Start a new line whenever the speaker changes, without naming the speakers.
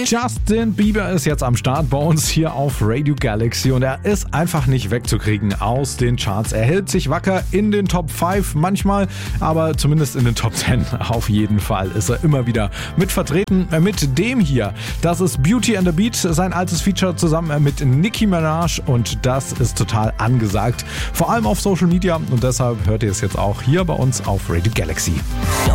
Justin Bieber ist jetzt am Start bei uns hier auf Radio Galaxy und er ist einfach nicht wegzukriegen aus den Charts. Er hält sich wacker in den Top 5 manchmal, aber zumindest in den Top 10 auf jeden Fall ist er immer wieder mit vertreten. Mit dem hier, das ist Beauty and the Beat, sein altes Feature zusammen mit Nicki Minaj und das ist total angesagt, vor allem auf Social Media und deshalb hört ihr es jetzt auch hier bei uns auf Radio Galaxy.